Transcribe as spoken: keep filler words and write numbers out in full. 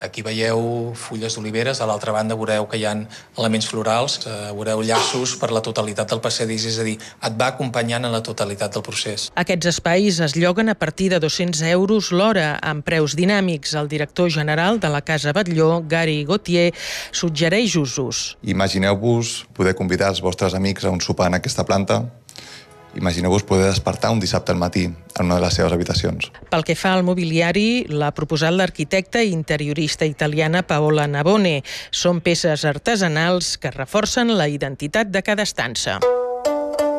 Aquí veieu fulles d'oliveres, a l'altra banda veureu que hi ha elements florals, veureu llaços per la totalitat del passadís, és a dir, et va acompanyant en la totalitat del procés. Aquests espais es lloguen a partir de dos-cents euros l'hora, amb preus dinàmics. El director general de la Casa Batlló, Gary Gauthier, suggereix usos. Imagineu-vos poder convidar els vostres amics a un sopar en aquesta planta. Imagineu-vos poder despertar un dissabte al matí en una de les seves habitacions. Pel que fa al mobiliari, l'ha proposat l'arquitecta i interiorista italiana Paola Navone. Són peces artesanals que reforcen la identitat de cada estança.